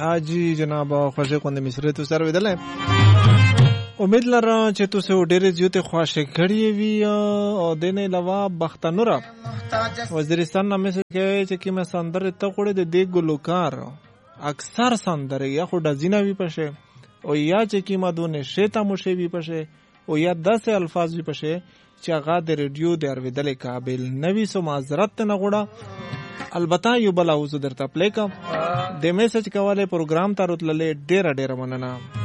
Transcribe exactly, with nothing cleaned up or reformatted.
حاجی جناب خوښه کوند مصری تو سره ودل امید لرم چې تاسو ډېر زیات خوښه کړی وي او د نه علاوه بختنور وزیرستان نامه کې چې کیمه سندره ته کوړه د دې ګلوکار اکثر سندره یا خو د زینوي پشه او یا چې کیمه دونه شته مو شی وي پشه او یا داسې الفاظ وي پشه چې هغه د ریډیو د اوریدل قابل نوي سو معذرت نه غوړه. البته یو بل اوزو درته پلی کوم د میسج کواله پروګرام ته راتللې ډېر ډېر مننه.